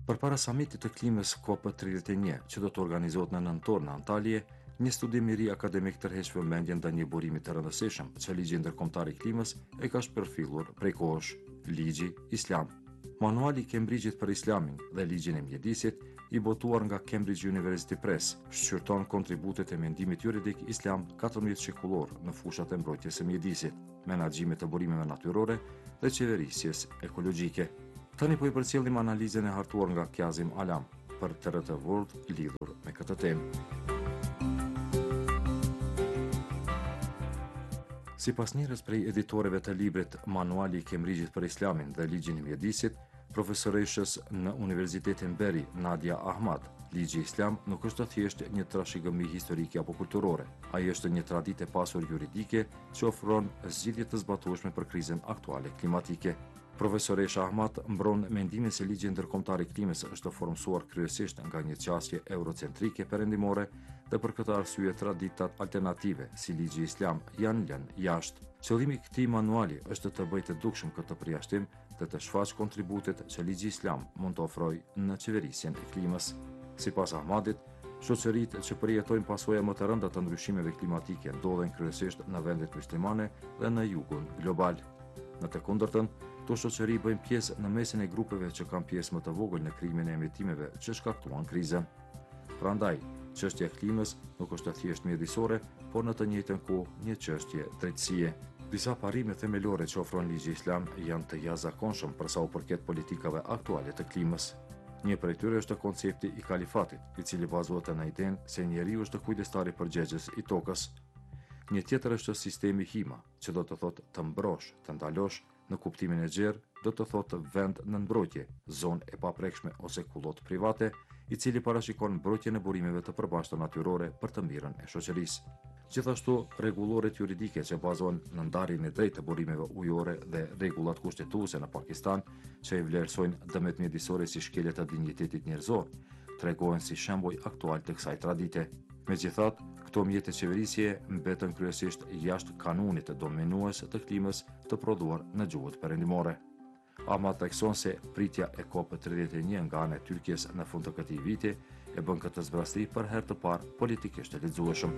Përpara samitit të klimës COP31, që do të organizohet në nëntor në Antalje, një studim i ri akademik tërheq vëmendjen ndaj një burimi të rëndësishëm që ligji ndërkombëtar i klimës e ka shpërfillur prej kohësh, ligji islam. Manuali i Cambridge-it për Islamin dhe ligjin e mjedisit, i botuar nga Cambridge University Press, shqyrton kontributet e mendimit juridik islam 14 shekullor në fushat e mbrojtjes së mjedisit, menaxhimit të burimeve natyrore dhe qeverisjes ekologjike. Tani po i përcjellim analizën e hartuar nga Kazim Alam për TRT World lidhur me këtë temë. Sipas njërës prej editoreve të librit Manuali i Cambridge-it për Islamin dhe ligjin e mjedisit, profesoreshës në Universitetin Berry, Nadia Ahmad, ligji islam nuk është thjesht një trashëgimi historike apo kulturore. Ai është një traditë e pasur juridike që ofron zgjidhje të zbatueshme për krizën aktuale klimatike. Profesoresha Ahmad mbron mendimin se ligji ndërkombëtar i klimës është formsuar kryesisht nga një qasje eurocentrike perëndimore dhe për këtë arsye traditat alternative si ligji islam janë lënë jashtë. Qëllimi i këtij manuali është të bëjë të dukshëm këtë përjashtim dhe të shfaqë kontributet që ligji islam mund të ofrojë në qeverisjen e klimës. Sipas Ahmadit, shoqëritë që përjetojnë pasoja më të rënda të ndryshimeve klimatike ndodhen kryesisht në vendet muslimane dhe në jugun global. Në të kundërtën, këto shoqëri bëjnë pjesë në mesin e grupeve që kanë pjesë më të vogël në krimin e emitimeve që shkaktuan krizën. Prandaj, çështja e klimës nuk është thjesht mjedisore, por në të njëjtën kohë një çështje drejtësie. Disa parime themelore që ofron ligji islam janë të jashtëzakonshëm për sa u përket politikave aktuale të klimës. Një prej tyre është koncepti i kalifatit, i cili bazohet në idenë se njeriu është kujdestari përgjegjës i tokës. Një tjetër është sistemi hima, që do të thotë të mbrosh, të ndalosh, në kuptimin e gjerë, do të thotë vend në mbrojtje, zonë e paprekshme ose kullot private, i cili parashikon mbrojtjen e burimeve të përbashkëta natyrore për të mirën e shoqërisë. Gjithashtu, rregulloret juridike që bazohen në ndarjen e drejtë të burimeve ujore dhe rregullat kushtetuese në Pakistan, që i vlerësojnë dëmet mjedisore si shkelje të dinjitetit njerëzor, tregohen si shembuj aktual të kësaj tradite. Megjithatë, këto mjete qeverisje mbetën kryesisht jashtë kanunit dominues të klimës të prodhuar në gjuhët perëndimore. Ahmad thekson se pritja e COP31 nga ana e Turqisë në fund të këtij viti e bën këtë zbrastri për herë të parë politikisht të lexueshëm.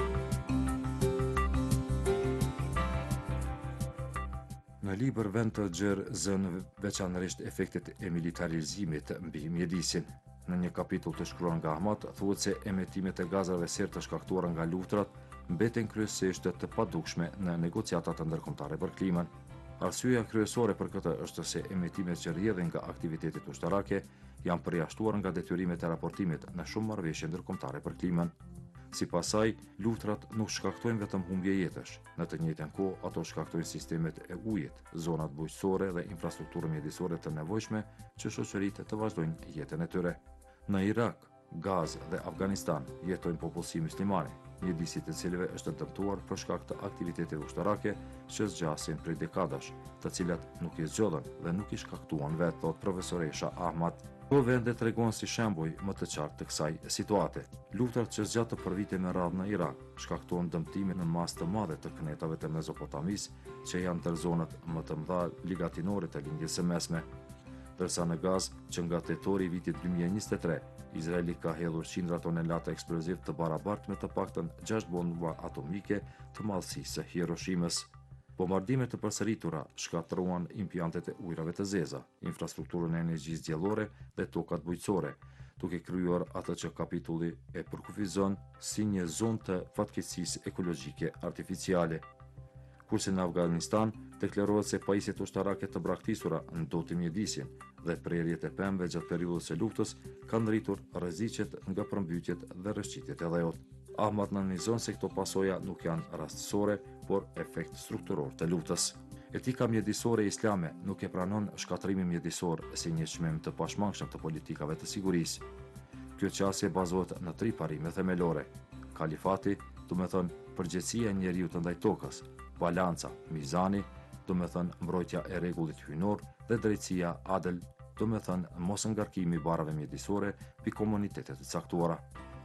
Në libër vend të gjerë zënë veçanërisht efektet e militarizimit mbi mjedisin. Në një kapitull të shkruar nga Ahmad, thuhet se emetimet e gazave serë të shkaktuara nga luftrat mbeten kryesisht të padukshme në negociatat ndërkombëtare për klimën. Arsyeja kryesore për këtë është se emetimet që rrjedhin nga aktivitetet ushtarake janë përjashtuar nga detyrimet e raportimit në shumë marrëveshje ndërkombëtare për klimën. Sipas saj, luftrat nuk shkaktojnë vetëm humbje jetësh, në të njëjtën kohë ato shkaktojnë sistemet e ujit, zonat bujqësore dhe infrastrukturën mjedisore të nevojshme që shoqëritë të vazhdojnë jetën e tyre. Në Irak, Gaz dhe Afganistan jetojnë popullsi muslimane, mjedisi të cilëve është dëmtuar për shkak të aktiviteteve ushtarake që zgjasin prej dekadash, të cilat nuk i zgjodhen dhe nuk i shkaktuan vetë, thot profesoresha Ahmad. Këto vende tregon si shembuj më të qartë të kësaj situate. Luftrat që zgjatë për vite me radhë në Irak shkaktuan dëmtimin në masë të madhe të kënetave të Mezopotamis, që janë ndër zonat më të mëdha ligatinore të lindjes së mesme. Ndërsa në Gaz, që nga tetori i vitit 2023, Izraeli ka hedhur qindra tonelata eksploziv të barabartë me të paktën 6 bomba atomike të madhësisë së Hiroshimës. Bombardimet të përsëritura shkatruan impjantet e ujrave të zeza, infrastrukturën e energjisë diellore dhe tokat bujqësore, duke krijuar atë që kapitulli e përkufizon si një zonë të fatkeqësisë ekologjike artificiale. Kurse në Afganistan deklarohet se pajisjet ushtarake të braktisura ndotin mjedisin dhe prerjet e pemëve gjatë periudhës së luftës kanë rritur rreziqet nga përmbytjet dhe rrëshqitjet e dhëut. Ahmad nënvizon se këto pasoja nuk janë rastësore, por efekt strukturor të luftës. Etika mjedisore islame nuk e pranon shkatrimin mjedisor si një çmim të pashmangshëm të politikave të sigurisë. Kjo qasje bazohet në 3 parime themelore: kalifati, do të thonë përgjegjësia e njeriut ndaj tokës, balanca, mizani, do të thonë mbrojtja e rregullit hyjnor, dhe drejtësia, adel, do të thonë mos ngarkimi i barrave mjedisore mbi komunitetet e caktuara.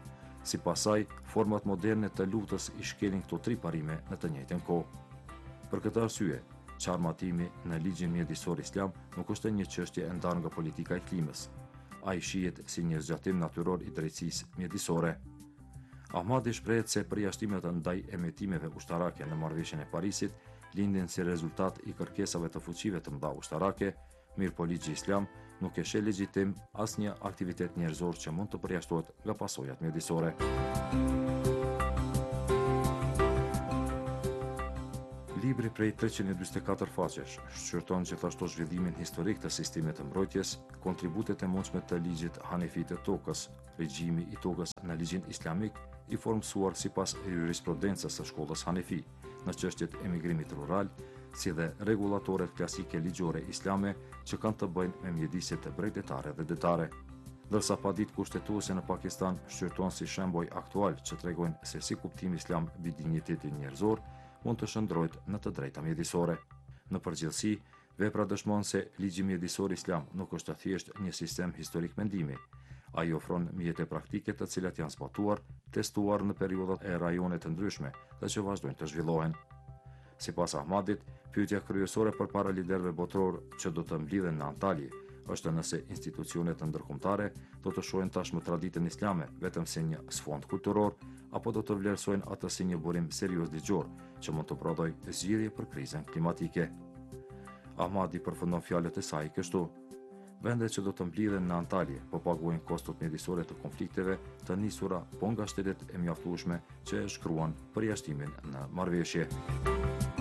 Sipas saj, format moderne të luftës i shkelin këto 3 parime në të njëjtën kohë. Për këtë arsye, çarmatimi në ligjin mjedisor islam nuk është një çështje e ndarë nga politika e klimës. ai shihet si një zgjatim natyror i drejtësisë mjedisore. Ahmadi shprehet se përjashtimet ndaj emetimeve ushtarake në marrëveshjen e Parisit lindin si rezultat i kërkesave të fuqive të mëdha ushtarake, mirë po ligji islam nuk e sheh legjitim asnjë aktivitet njerëzor që mund të përjashtohet nga pasojat mjedisore. Libri prej 324 faqesh shqyrton gjithashtu zhvillimin historik të sistemit të mbrojtjes, kontributet e mundshme të ligjit Hanefi të tokës, regjimi i tokës në ligjin islamik i formsuar sipas jurisprudencës së shkollës Hanefi në çështjet e emigrimit rural, si dhe rregullatoret klasike ligjore islame që kanë të bëjnë me mjedisjet të bregdetare dhe detare. Ndërsa padit kushtetuese në Pakistan shqyrton si shemboj aktual që tregojnë se si kuptimi islam mbi dinjitetin njerëzor mund të shndrohet në të drejta mjedisore. Në përgjithësi, vepra dëshmon se ligji mjedisor islam nuk është thjesht një sistem historik mendimi. Ai ofron mjete praktike të cilat janë zbatuar, testuar në periudhat e rajone të ndryshme dhe që vazhdojnë të zhvillohen. Sipas Ahmadit, pyetja kryesore përpara liderëve botror që do të mblidhen në Antalya është nëse institucionet ndërkombëtare do të shohin tashmë traditën islame vetëm si një sfond kulturor apo do të vlerësojnë atë si një burim serioz ligjor që mund të prodhojë zgjidhje për krizën klimatike. Ahmadi përfundon fjalët e saj kështu: vendet që do të mblidhen në Antalya po paguajnë kostot mjedisore të konflikteve të nisura po nga shtetet e mjaftueshme që e shkruan përjashtimin në marrëveshje.